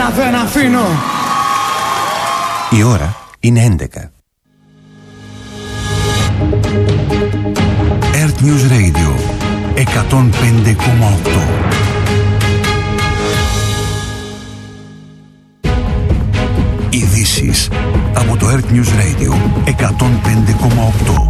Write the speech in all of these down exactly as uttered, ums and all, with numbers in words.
Σένα δεν αφήνω. Η ώρα είναι έντεκα. Earth News Radio εκατόν πέντε κόμμα οκτώ. Ειδήσεις από το Earth News Radio εκατόν πέντε κόμμα οκτώ.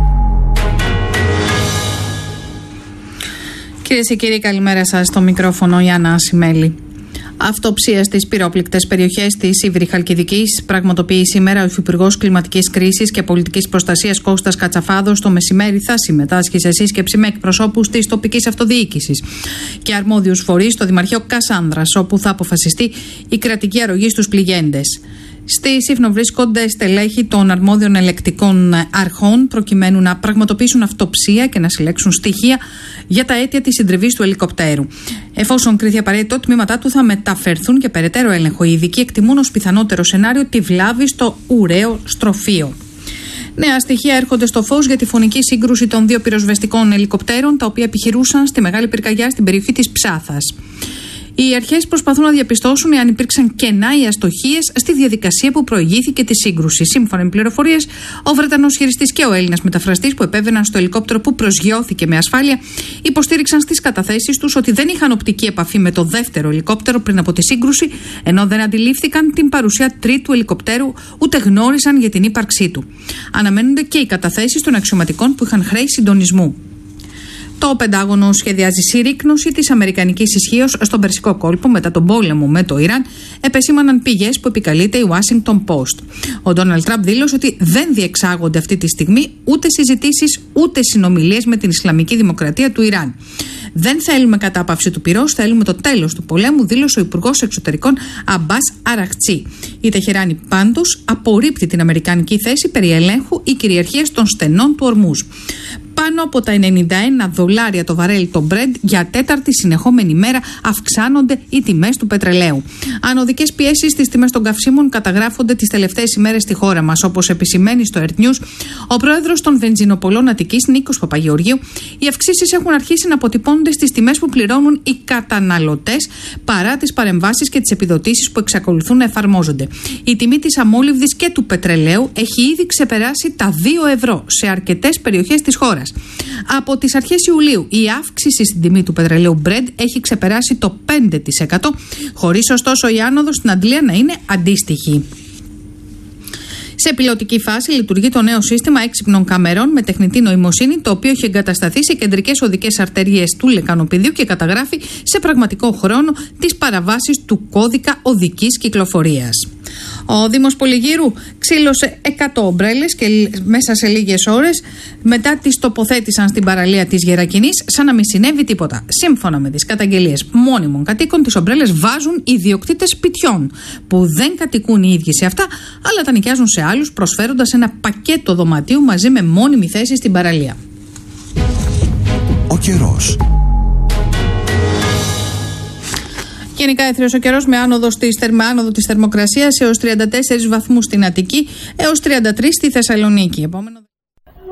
Κυρίες και κύριοι, καλημέρα σας. Στο μικρόφωνο η Άννα Ασημέλη. Αυτοψία στις πυρόπληκτες περιοχές της Ivry-Χαλκιδικής πραγματοποιεί σήμερα ο Υφυπουργός Κλιματικής Κρίσης και Πολιτικής Προστασίας Κώστας Κατσαφάδος. Το μεσημέρι θα συμμετάσχει σε σύσκεψη με εκπροσώπους της τοπικής αυτοδιοίκησης και αρμόδιους φορείς στο Δημαρχείο Κασάνδρας, όπου θα αποφασιστεί η κρατική αρρωγή στους πληγέντες. Στη Σύφνο βρίσκονται στελέχη των αρμόδιων ελεκτικών αρχών προκειμένου να πραγματοποιήσουν αυτοψία και να συλλέξουν στοιχεία για τα αίτια της συντριβής του ελικοπτέρου. Εφόσον κρίθει απαραίτητο, τμήματά του θα μεταφερθούν και περαιτέρω έλεγχο. Οι ειδικοί εκτιμούν ως πιθανότερο σενάριο τη βλάβη στο ουραίο στροφείο. Νέα στοιχεία έρχονται στο φως για τη φωνική σύγκρουση των δύο πυροσβεστικών ελικοπτέρων, τα οποία επιχειρούσαν στη Μεγάλη Πυρκαγιά στην περιοχή της Ψάθας. Οι αρχές προσπαθούν να διαπιστώσουν εάν υπήρξαν κενά ή αστοχίες στη διαδικασία που προηγήθηκε τη σύγκρουση. Σύμφωνα με πληροφορίες, ο Βρετανός χειριστής και ο Έλληνας μεταφραστής που επέβαιναν στο ελικόπτερο που προσγειώθηκε με ασφάλεια υποστήριξαν στις καταθέσεις τους ότι δεν είχαν οπτική επαφή με το δεύτερο ελικόπτερο πριν από τη σύγκρουση, ενώ δεν αντιλήφθηκαν την παρουσία τρίτου ελικοπτέρου ούτε γνώρισαν για την ύπαρξή του. Αναμένονται και οι καταθέσεις των αξιωματικών που είχαν χρέη συντονισμού. Το Πεντάγωνο σχεδιάζει συρρίκνωση της αμερικανικής ισχύως στον Περσικό κόλπο μετά τον πόλεμο με το Ιράν, επεσήμαναν πηγές που επικαλείται η Washington Post. Ο Ντόναλντ Τραμπ δήλωσε ότι δεν διεξάγονται αυτή τη στιγμή ούτε συζητήσεις ούτε συνομιλίες με την Ισλαμική Δημοκρατία του Ιράν. Δεν θέλουμε κατάπαυση του πυρός, θέλουμε το τέλος του πολέμου, δήλωσε ο Υπουργός Εξωτερικών Αμπάς Αραχτσί. Η Τεχεράνη πάντως απορρίπτει την αμερικανική θέση περί ελέγχου ή κυριαρχίας των στενών του Ορμούζ. Πάνω από τα ενενήντα ένα δολάρια το βαρέλι το Brent για τέταρτη συνεχόμενη μέρα αυξάνονται οι τιμές του πετρελαίου. Ανωδικές πιέσεις στις τιμές των καυσίμων καταγράφονται τις τελευταίες ημέρες στη χώρα μας. Όπως επισημαίνει στο Earth News ο πρόεδρος των βενζινοπολών Αττικής, Νίκος Παπαγεωργίου, οι αυξήσεις έχουν αρχίσει να αποτυπώνονται στις τιμές που πληρώνουν οι καταναλωτές παρά τις παρεμβάσεις και τις επιδοτήσεις που εξακολουθούν να εφαρμόζονται. Η τιμή της αμόλυβδης και του πετρελαίου έχει ήδη ξεπεράσει τα δύο ευρώ σε αρκετές περιοχές της χώρας. Από τις αρχές Ιουλίου η αύξηση στην τιμή του πετρελαίου Brent έχει ξεπεράσει το πέντε τοις εκατό, χωρίς ωστόσο η άνοδος στην Αντλία να είναι αντίστοιχη. Σε πιλωτική φάση λειτουργεί το νέο σύστημα έξυπνων καμερών με τεχνητή νοημοσύνη, το οποίο έχει εγκατασταθεί σε κεντρικές οδικές αρτερίες του λεκανοπηδίου και καταγράφει σε πραγματικό χρόνο τις παραβάσεις του κώδικα οδικής κυκλοφορίας. Ο Δήμος Πολυγύρου ξύλωσε εκατό ομπρέλες και μέσα σε λίγες ώρες μετά τις τοποθέτησαν στην παραλία της Γερακινής σαν να μην συνέβη τίποτα. Σύμφωνα με τις καταγγελίες μόνιμων κατοίκων, τις ομπρέλες βάζουν ιδιοκτήτες σπιτιών που δεν κατοικούν οι ίδιοι σε αυτά, αλλά τα νοικιάζουν σε άλλους, προσφέροντας ένα πακέτο δωματίου μαζί με μόνιμη θέση στην παραλία. Ο καιρός. Γενικά έθριος ο καιρός με άνοδο της, με άνοδο της θερμοκρασίας έως τριάντα τέσσερις βαθμούς στην Αττική έως τριάντα τρεις στη Θεσσαλονίκη. Επόμενο...